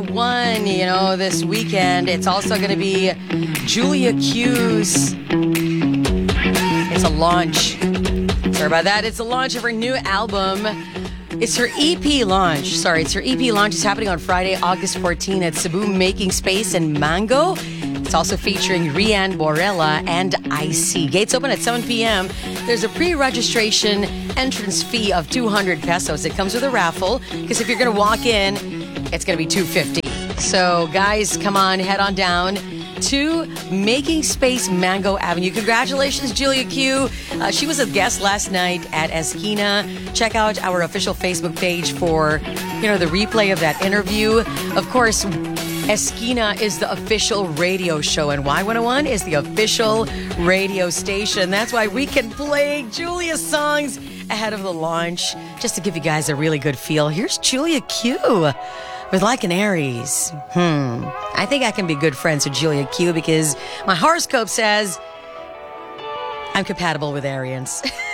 One, this weekend, it's also going to be Julia Q's. It's a launch. Sorry about that. It's a launch of her new album. It's her EP launch. It's her EP launch. It's happening on Friday, August 14 at Cebu Making Space in Mango. It's also featuring Rian Borella and IC. Gates open at 7 p.m. There's a pre-registration entrance fee of 200 pesos. It comes with a raffle, because if you're going to walk in, it's going to be $250. So, guys, come on, head on down to Making Space Mango Avenue. Congratulations, Julia Q. She was a guest last night at Esquina. Check out our official Facebook page for, the replay of that interview. Of course, Esquina is the official radio show, and Y101 is the official radio station. That's why we can play Julia's songs ahead of the launch, just to give you guys a really good feel. Here's Julia Q with Like an Aries. I think I can be good friends with Julia Q because my horoscope says I'm compatible with Arians.